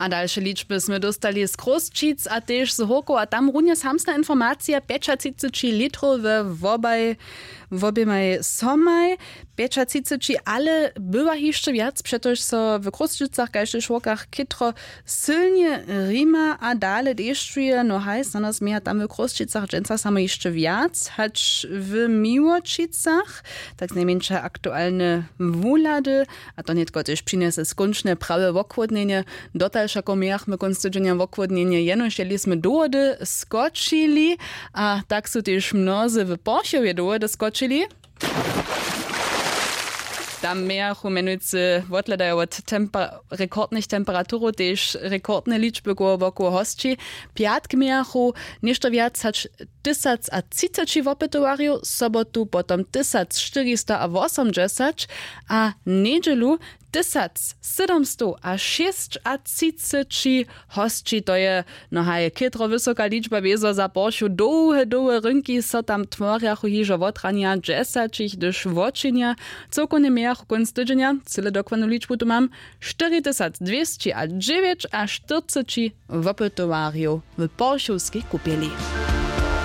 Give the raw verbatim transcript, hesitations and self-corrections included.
A dalsze liczby sme dostali z Kruszčic a też z Horku, a tam runie samsna informacja pięćdziesiąt litrów w obaj w obie somaj. pięćdziesiąt ale była jeszcze wiac, przetoż so w Kruszčicach, każdy szłokach kitro silnie rima, a dalej deszczuje, no hajs, na nas miała tam w Kruszčicach dżęca samo jeszcze wiac, hacz w Miłočicach, tak najmniejsze aktualne wulady, a to nie tylko też przyniesie skończne prawe wokłodnienie, dotalszako miachmy konstytucja wokłodnienie, jeno chcieliśmy dołody skoczyli, a tak są też mnozy w Poršowie dołody skoczyli. Tam miachu menujcy odhľadajú od temper- rekordnych temperatur, też rekordne liczby wokół hostci. Piatk miachu ništo viac hač tysac a tridsať opytowariu, sobotu potom tysac čtyristo a osiemdziesiąt, a nedželu tysac siedemsto a šesť a tridsať hostči. To je no haj, kytro vysoká liczba wiezo za Poršu. Dłuhe, dłuhe rynki so tam tworjachu hižo otrania dziesięć, gdyż wočinia. Cokone miachu konc tydzienia, cyle dokładną liczbu tu mam, cztery tysiące dwieście a dziewięć a czterdzieści opytowariu w poršovskej kupieli.